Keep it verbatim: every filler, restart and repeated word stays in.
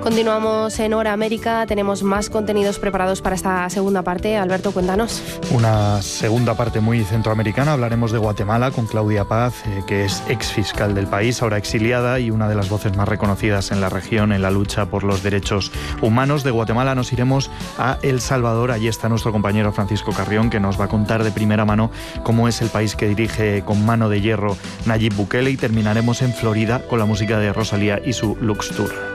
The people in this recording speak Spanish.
Continuamos en Hora América, tenemos más contenidos preparados para esta segunda parte. Alberto, cuéntanos. Una segunda parte muy centroamericana. Hablaremos de Guatemala con Claudia Paz, eh, que es exfiscal del país, ahora exiliada y una de las voces más reconocidas en la región en la lucha por los derechos humanos. De Guatemala nos iremos a El Salvador. Allí está nuestro compañero Francisco Carrión, que nos va a contar de primera mano cómo es el país que dirige con mano de hierro Nayib Bukele, y terminaremos en Florida con la música de Rosalía y su Lux Tour.